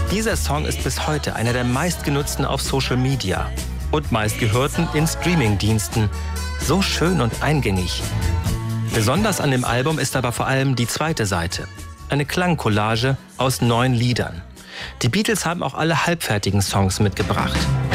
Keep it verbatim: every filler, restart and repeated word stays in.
Dieser Song ist bis heute einer der meistgenutzten auf Social Media und meistgehörten in Streamingdiensten. So schön und eingängig. Besonders an dem Album ist aber vor allem die zweite Seite. Eine Klangcollage aus neun Liedern. Die Beatles haben auch alle halbfertigen Songs mitgebracht.